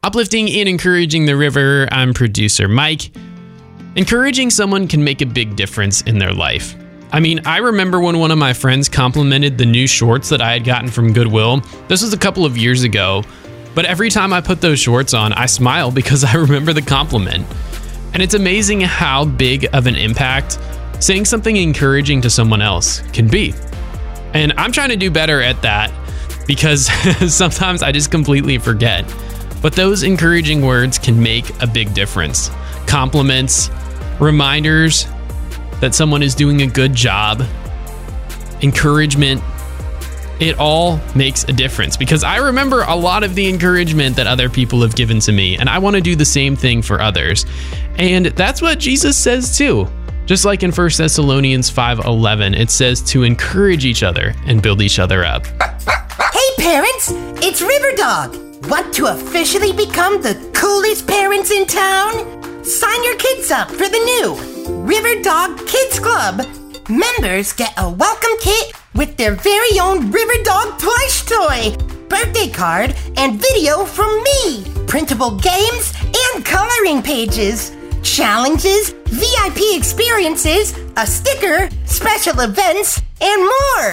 Uplifting and encouraging the river, I'm producer Mike. Encouraging someone can make a big difference in their life. I mean, I remember when one of my friends complimented the new shorts that I had gotten from Goodwill. This was a couple of years ago, but every time I put those shorts on, I smile because I remember the compliment. And it's amazing how big of an impact saying something encouraging to someone else can be. And I'm trying to do better at that because sometimes I just completely forget. But those encouraging words can make a big difference. Compliments, reminders that someone is doing a good job, encouragement, it all makes a difference because I remember a lot of the encouragement that other people have given to me, and I want to do the same thing for others. And that's what Jesus says too. Just like in 1 Thessalonians 5:11, it says to encourage each other and build each other up. Hey parents, it's Riverdog. Want to officially become the coolest parents in town? Sign your kids up for the new Riverdog Kids Club. Members get a welcome kit with their very own Riverdog plush toy, birthday card, and video from me, printable games, and coloring pages, challenges, VIP experiences, a sticker, special events, and more.